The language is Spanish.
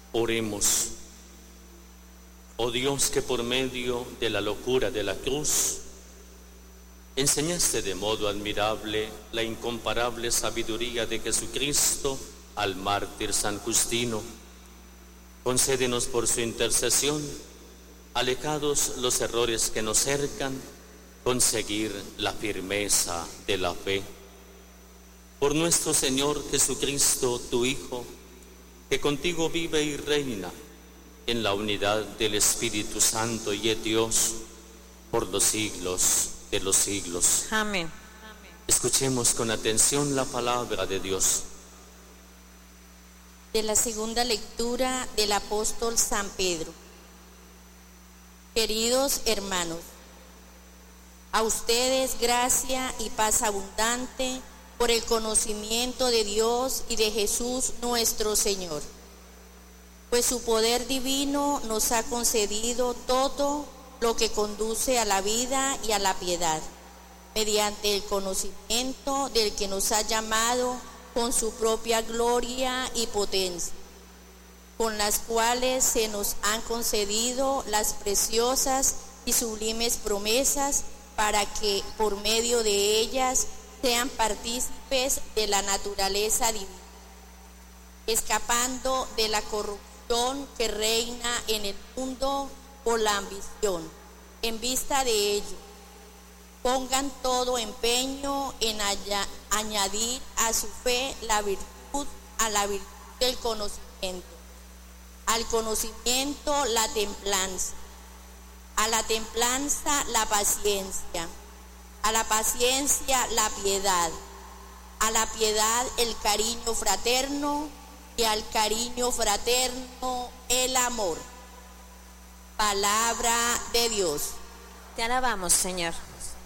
Oremos. Oh Dios, que por medio de la locura de la cruz enseñaste de modo admirable la incomparable sabiduría de Jesucristo al mártir San Justino, concédenos por su intercesión, alejados los errores que nos cercan, conseguir la firmeza de la fe. Por nuestro Señor Jesucristo, tu Hijo, que contigo vive y reina en la unidad del Espíritu Santo y es Dios por los siglos de los siglos. Amén. Escuchemos con atención la palabra de Dios. De la segunda lectura del apóstol San Pedro. Queridos hermanos, a ustedes gracia y paz abundante por el conocimiento de Dios y de Jesús nuestro Señor, pues su poder divino nos ha concedido todo lo que conduce a la vida y a la piedad, mediante el conocimiento del que nos ha llamado con su propia gloria y potencia, con las cuales se nos han concedido las preciosas y sublimes promesas, para que por medio de ellas sean partícipes de la naturaleza divina, escapando de la corrupción que reina en el mundo por la ambición. En vista de ello, pongan todo empeño en añadir a su fe la virtud, a la virtud del conocimiento, al conocimiento la templanza, a la templanza la paciencia, a la paciencia la piedad, a la piedad el cariño fraterno y al cariño fraterno el amor. Palabra de Dios. Te alabamos, Señor.